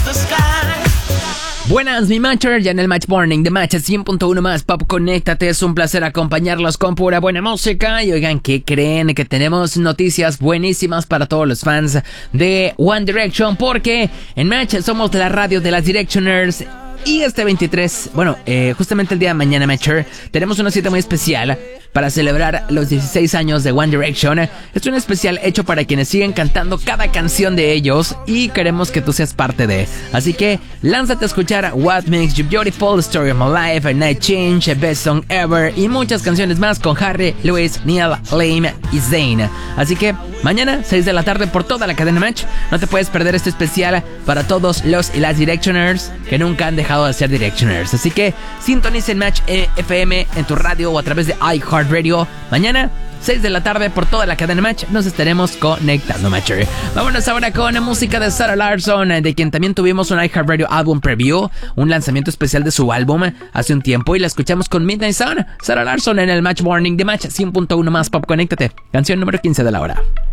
Buenas, mi matcher, ya en el Match Morning de Match 100.1 más Pop, conéctate, es un placer acompañarlos con pura buena música. Y oigan, ¿qué creen? Que tenemos noticias buenísimas para todos los fans de One Direction, porque en Match somos la radio de las Directioners. Y este 23, justamente el día de mañana, Matcher, tenemos una cita muy especial para celebrar los 16 años de One Direction. Es un especial hecho para quienes siguen cantando cada canción de ellos y queremos que tú seas parte de. Así que lánzate a escuchar What Makes You Beautiful, Story of My Life, A Night Change, Best Song Ever y muchas canciones más con Harry, Lewis, Neil, Liam y Zayn. Así que mañana, 6 de la tarde por toda la cadena Match, no te puedes perder este especial para todos los y las Directioners que nunca han dejado de ser Directioners. Así que sintonicen Match FM en tu radio o a través de iHeartRadio. Mañana, 6 de la tarde por toda la cadena Match, nos estaremos conectando, Matcher. Vámonos ahora con la música de Sarah Larsson, de quien también tuvimos un iHeartRadio Album Preview, un lanzamiento especial de su álbum hace un tiempo, y la escuchamos con Midnight Sun. Sarah Larsson en el Match Morning de Match 100.1 más Pop, conéctate. Canción número 15 de la hora.